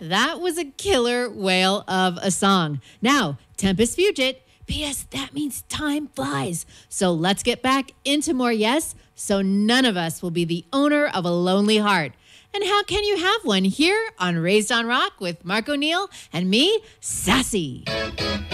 that was a killer whale of a song. Now, Tempest Fugit. P.S. That means time flies. So let's get back into more yes, so none of us will be the owner of a lonely heart. And how can you have one here on Raised on Rock with Mark O'Neill and me, Sassy?